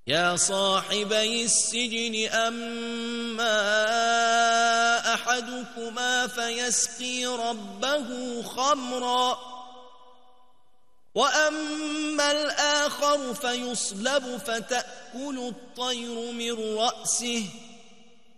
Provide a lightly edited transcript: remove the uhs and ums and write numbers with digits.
يا صاحبي السجن أما أحدكما فيسقي ربه خمرا وأما الآخر فيصلب فتأكل الطير من رأسه